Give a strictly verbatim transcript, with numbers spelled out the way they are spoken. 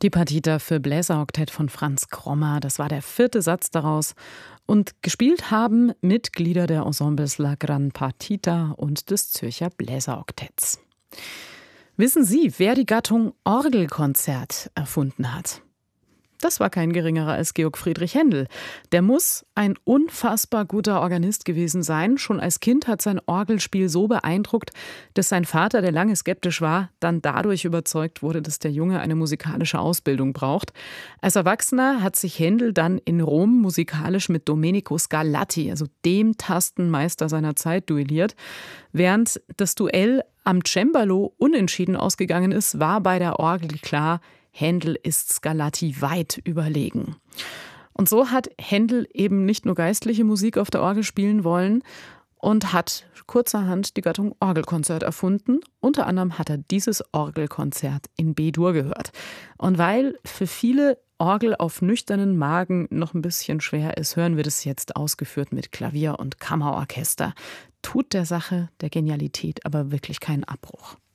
Die Partita für Bläseroktett von Franz Krommer, das war der vierte Satz daraus. Und gespielt haben Mitglieder der Ensembles La Gran Partita und des Zürcher Bläseroktetts. Wissen Sie, wer die Gattung Orgelkonzert erfunden hat? Das war kein geringerer als Georg Friedrich Händel. Der muss ein unfassbar guter Organist gewesen sein. Schon als Kind hat sein Orgelspiel so beeindruckt, dass sein Vater, der lange skeptisch war, dann dadurch überzeugt wurde, dass der Junge eine musikalische Ausbildung braucht. Als Erwachsener hat sich Händel dann in Rom musikalisch mit Domenico Scarlatti, also dem Tastenmeister seiner Zeit, duelliert. Während das Duell am Cembalo unentschieden ausgegangen ist, war bei der Orgel klar, Händel ist Scarlatti weit überlegen. Und so hat Händel eben nicht nur geistliche Musik auf der Orgel spielen wollen und hat kurzerhand die Gattung Orgelkonzert erfunden. Unter anderem hat er dieses Orgelkonzert in B-Dur gehört. Und weil für viele Orgel auf nüchternen Magen noch ein bisschen schwer ist, hören wir das jetzt ausgeführt mit Klavier und Kammerorchester. Tut der Sache der Genialität aber wirklich keinen Abbruch.